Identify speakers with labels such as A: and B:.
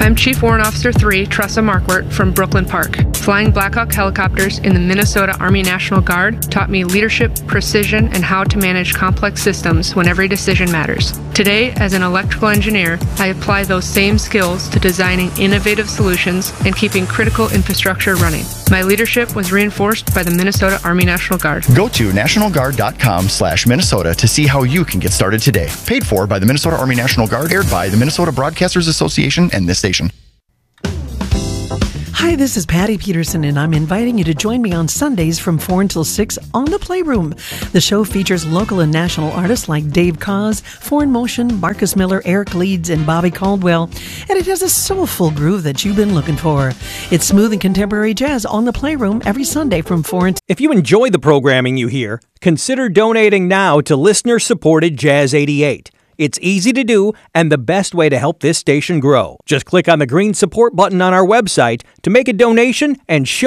A: I'm Chief Warrant Officer 3, Tressa Markwart from Brooklyn Park. Flying Black Hawk helicopters in the Minnesota Army National Guard taught me leadership, precision, and how to manage complex systems when every decision matters. Today, as an electrical engineer, I apply those same skills to designing innovative solutions and keeping critical infrastructure running. My leadership was reinforced by the Minnesota Army National Guard.
B: Go to nationalguard.com/Minnesota to see how you can get started today. Paid for by the Minnesota Army National Guard, aired by the Minnesota Broadcasters Association and this station.
C: Hi, this is Patty Peterson, and I'm inviting you to join me on Sundays from 4 until 6 on The Playroom. The show features local and national artists like Dave Koz, Foreign Motion, Marcus Miller, Eric Leeds, and Bobby Caldwell, and it has a soulful groove that you've been looking for. It's smooth and contemporary jazz on The Playroom every Sunday from 4 until...
D: If you enjoy the programming you hear, consider donating now to listener-supported Jazz 88. It's easy to do and the best way to help this station grow. Just click on the green support button on our website to make a donation and show